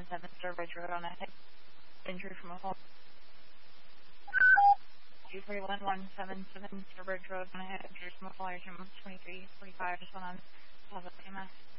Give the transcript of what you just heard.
Sturbridge Road on a hit injury from a home. 241-177 Sturbridge Road on a hit injury from a fall. 2345, just went on positive EMS.